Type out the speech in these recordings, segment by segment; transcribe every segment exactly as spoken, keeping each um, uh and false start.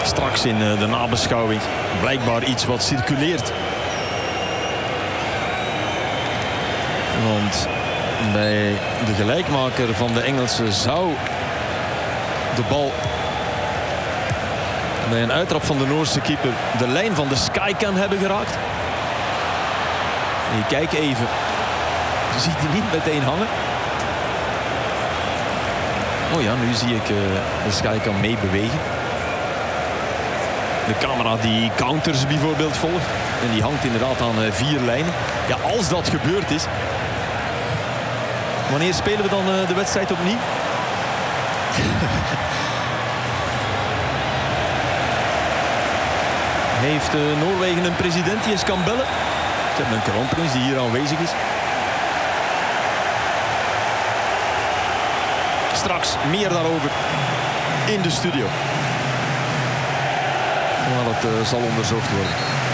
Straks in de nabeschouwing blijkbaar iets wat circuleert. Want bij de gelijkmaker van de Engelsen zou de bal bij een uittrap van de Noorse keeper de lijn van de skycan hebben geraakt. En je kijkt even. Je ziet hij niet meteen hangen. Oh ja, nu zie ik uh, de skycan mee bewegen. De camera die counters bijvoorbeeld volgt. En die hangt inderdaad aan uh, vier lijnen. Ja, als dat gebeurd is. Wanneer spelen we dan uh, de wedstrijd opnieuw? Heeft uh, Noorwegen een president die eens kan bellen? Ze hebben een kroonprins die hier aanwezig is. Straks meer daarover in de studio. Maar dat uh, zal onderzocht worden.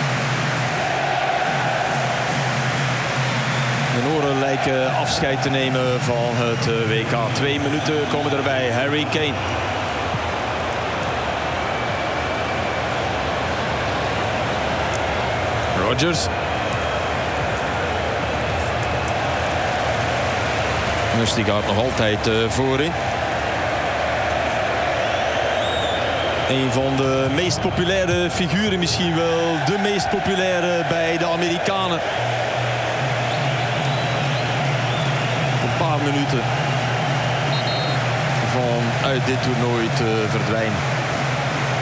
De Nooren lijken afscheid te nemen van het uh, W K. Twee minuten komen erbij. Harry Kane. Rodgers. Østigard nog altijd uh, voorin. Een van de meest populaire figuren, misschien wel de meest populaire bij de Amerikanen. Een paar minuten vanuit dit toernooi te verdwijnen.